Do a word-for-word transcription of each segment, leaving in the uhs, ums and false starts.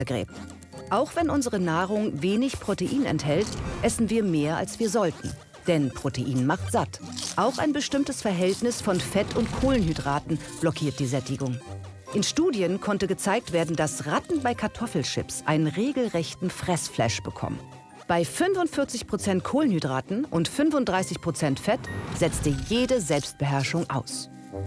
gräbt. Auch wenn unsere Nahrung wenig Protein enthält, essen wir mehr, als wir sollten. Denn Protein macht satt. Auch ein bestimmtes Verhältnis von Fett und Kohlenhydraten blockiert die Sättigung. In Studien konnte gezeigt werden, dass Ratten bei Kartoffelchips einen regelrechten Fressflash bekommen. Bei fünfundvierzig Prozent Kohlenhydraten und fünfunddreißig Prozent Fett setzte jede Selbstbeherrschung aus.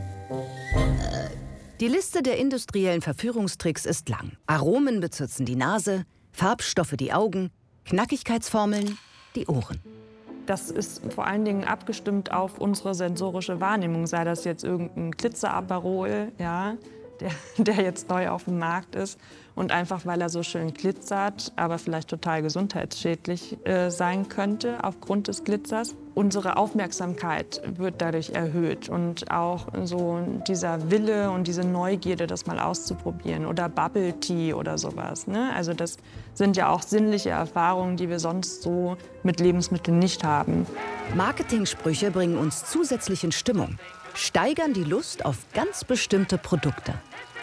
Die Liste der industriellen Verführungstricks ist lang. Aromen bezirzen die Nase, Farbstoffe die Augen, Knackigkeitsformeln die Ohren. Das ist vor allen Dingen abgestimmt auf unsere sensorische Wahrnehmung, sei das jetzt irgendein Glitzeraperol, ja, der, der jetzt neu auf dem Markt ist. Und einfach, weil er so schön glitzert, aber vielleicht total gesundheitsschädlich äh, sein könnte aufgrund des Glitzers. Unsere Aufmerksamkeit wird dadurch erhöht und auch so dieser Wille und diese Neugierde, das mal auszuprobieren. Oder Bubble Tea oder sowas, ne? Also das sind ja auch sinnliche Erfahrungen, die wir sonst so mit Lebensmitteln nicht haben. Marketingsprüche bringen uns zusätzlich in Stimmung, steigern die Lust auf ganz bestimmte Produkte.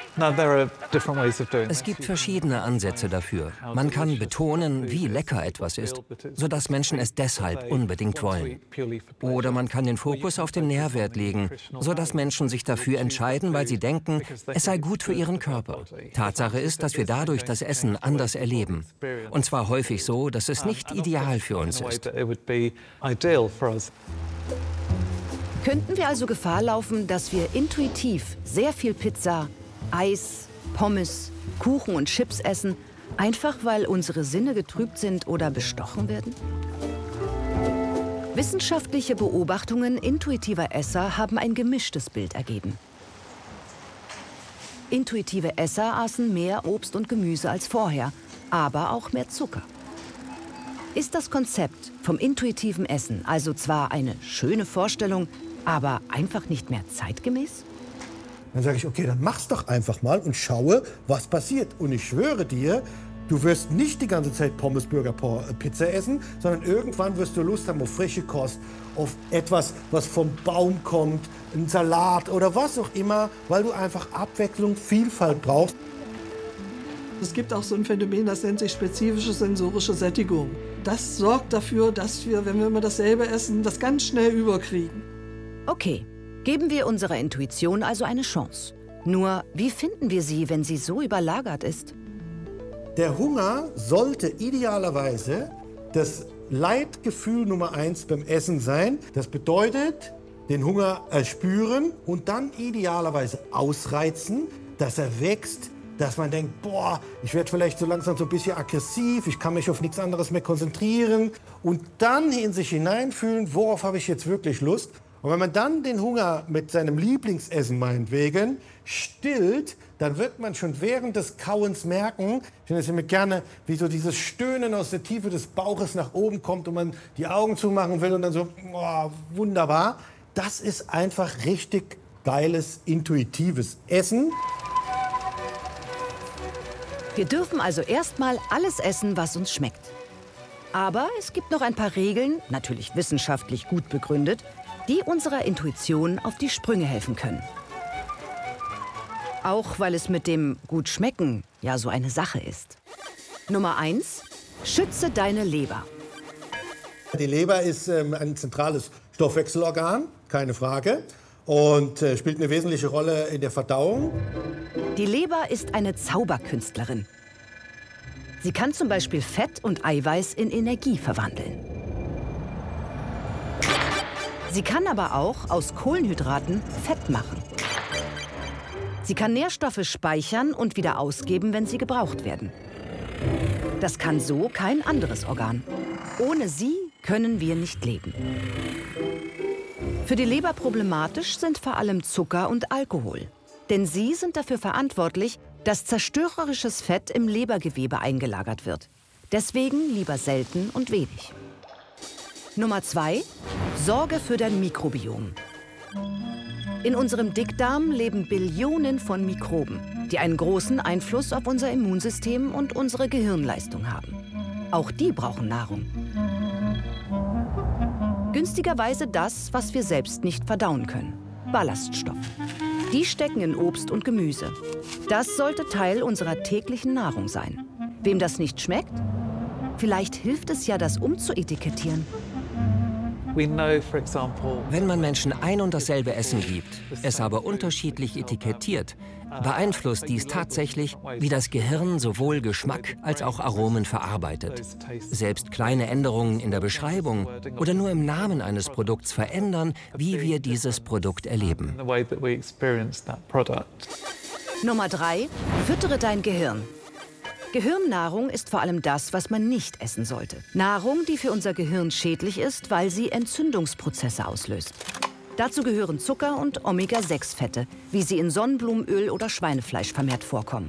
Es gibt verschiedene Ansätze dafür. Man kann betonen, wie lecker etwas ist, sodass Menschen es deshalb unbedingt wollen. Oder man kann den Fokus auf den Nährwert legen, sodass Menschen sich dafür entscheiden, weil sie denken, es sei gut für ihren Körper. Tatsache ist, dass wir dadurch das Essen anders erleben. Und zwar häufig so, dass es nicht ideal für uns ist. Könnten wir also Gefahr laufen, dass wir intuitiv sehr viel Pizza, Eis, Pommes, Kuchen und Chips essen, einfach weil unsere Sinne getrübt sind oder bestochen werden? Wissenschaftliche Beobachtungen intuitiver Esser haben ein gemischtes Bild ergeben. Intuitive Esser aßen mehr Obst und Gemüse als vorher, aber auch mehr Zucker. Ist das Konzept vom intuitiven Essen also zwar eine schöne Vorstellung, aber einfach nicht mehr zeitgemäß? Dann sage ich, okay, dann mach's doch einfach mal und schaue, was passiert. Und ich schwöre dir, du wirst nicht die ganze Zeit Pommes, Burger, Pizza essen, sondern irgendwann wirst du Lust haben auf frische Kost, auf etwas, was vom Baum kommt, einen Salat oder was auch immer, weil du einfach Abwechslung, Vielfalt brauchst. Es gibt auch so ein Phänomen, das nennt sich spezifische sensorische Sättigung. Das sorgt dafür, dass wir, wenn wir immer dasselbe essen, das ganz schnell überkriegen. Okay. Geben wir unserer Intuition also eine Chance. Nur, wie finden wir sie, wenn sie so überlagert ist? Der Hunger sollte idealerweise das Leitgefühl Nummer eins beim Essen sein. Das bedeutet, den Hunger erspüren und dann idealerweise ausreizen, dass er wächst, dass man denkt, boah, ich werde vielleicht so langsam so ein bisschen aggressiv, ich kann mich auf nichts anderes mehr konzentrieren. Und dann in sich hineinfühlen, worauf habe ich jetzt wirklich Lust? Und wenn man dann den Hunger mit seinem Lieblingsessen meinetwegen stillt, dann wird man schon während des Kauens merken, ich nenne es immer gerne, wie so dieses Stöhnen aus der Tiefe des Bauches nach oben kommt und man die Augen zumachen will und dann so, oh, wunderbar. Das ist einfach richtig geiles, intuitives Essen. Wir dürfen also erstmal alles essen, was uns schmeckt. Aber es gibt noch ein paar Regeln, natürlich wissenschaftlich gut begründet, die unserer Intuition auf die Sprünge helfen können. Auch weil es mit dem gut schmecken ja so eine Sache ist. Nummer eins: Schütze deine Leber. Die Leber ist ähm, ein zentrales Stoffwechselorgan, keine Frage, und äh, spielt eine wesentliche Rolle in der Verdauung. Die Leber ist eine Zauberkünstlerin. Sie kann zum Beispiel Fett und Eiweiß in Energie verwandeln. Sie kann aber auch aus Kohlenhydraten Fett machen. Sie kann Nährstoffe speichern und wieder ausgeben, wenn sie gebraucht werden. Das kann so kein anderes Organ. Ohne sie können wir nicht leben. Für die Leber problematisch sind vor allem Zucker und Alkohol. Denn sie sind dafür verantwortlich, dass zerstörerisches Fett im Lebergewebe eingelagert wird. Deswegen lieber selten und wenig. Nummer zwei: Sorge für dein Mikrobiom. In unserem Dickdarm leben Billionen von Mikroben, die einen großen Einfluss auf unser Immunsystem und unsere Gehirnleistung haben. Auch die brauchen Nahrung. Günstigerweise das, was wir selbst nicht verdauen können: Ballaststoffe. Die stecken in Obst und Gemüse. Das sollte Teil unserer täglichen Nahrung sein. Wem das nicht schmeckt? Vielleicht hilft es ja, das umzuetikettieren. Wenn man Menschen ein und dasselbe Essen gibt, es aber unterschiedlich etikettiert, beeinflusst dies tatsächlich, wie das Gehirn sowohl Geschmack als auch Aromen verarbeitet. Selbst kleine Änderungen in der Beschreibung oder nur im Namen eines Produkts verändern, wie wir dieses Produkt erleben. Nummer drei. Füttere dein Gehirn. Gehirnnahrung ist vor allem das, was man nicht essen sollte. Nahrung, die für unser Gehirn schädlich ist, weil sie Entzündungsprozesse auslöst. Dazu gehören Zucker und Omega sechs Fette, wie sie in Sonnenblumenöl oder Schweinefleisch vermehrt vorkommen.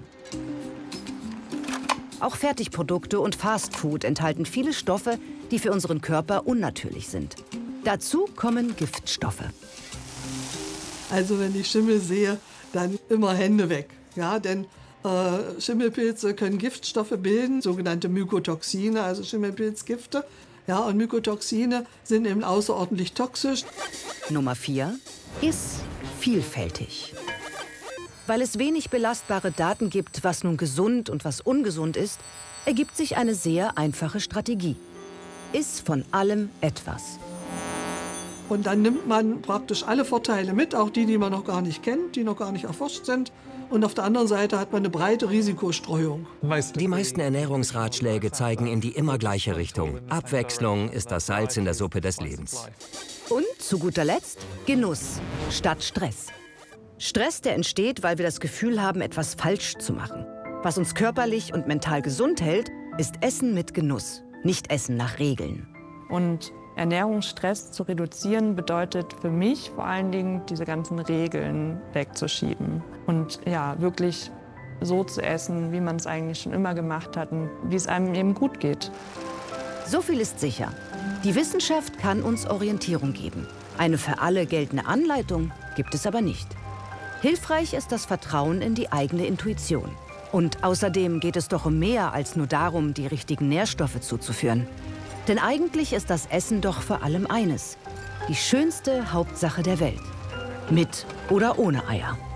Auch Fertigprodukte und Fastfood enthalten viele Stoffe, die für unseren Körper unnatürlich sind. Dazu kommen Giftstoffe. Also wenn ich Schimmel sehe, dann immer Hände weg. Ja, denn äh, Schimmelpilze können Giftstoffe bilden, sogenannte Mykotoxine, also Schimmelpilzgifte. Ja, und Mykotoxine sind eben außerordentlich toxisch. Nummer vier. Iss vielfältig. Weil es wenig belastbare Daten gibt, was nun gesund und was ungesund ist, ergibt sich eine sehr einfache Strategie. Iss von allem etwas. Und dann nimmt man praktisch alle Vorteile mit, auch die, die man noch gar nicht kennt, die noch gar nicht erforscht sind. Und auf der anderen Seite hat man eine breite Risikostreuung. Die meisten Ernährungsratschläge zeigen in die immer gleiche Richtung. Abwechslung ist das Salz in der Suppe des Lebens. Und zu guter Letzt Genuss statt Stress. Stress, der entsteht, weil wir das Gefühl haben, etwas falsch zu machen. Was uns körperlich und mental gesund hält, ist Essen mit Genuss, nicht Essen nach Regeln. Und Ernährungsstress zu reduzieren bedeutet für mich vor allen Dingen, diese ganzen Regeln wegzuschieben. Und ja, wirklich so zu essen, wie man es eigentlich schon immer gemacht hat und wie es einem eben gut geht. So viel ist sicher. Die Wissenschaft kann uns Orientierung geben. Eine für alle geltende Anleitung gibt es aber nicht. Hilfreich ist das Vertrauen in die eigene Intuition. Und außerdem geht es doch um mehr als nur darum, die richtigen Nährstoffe zuzuführen. Denn eigentlich ist das Essen doch vor allem eines: die schönste Hauptsache der Welt. Mit oder ohne Eier.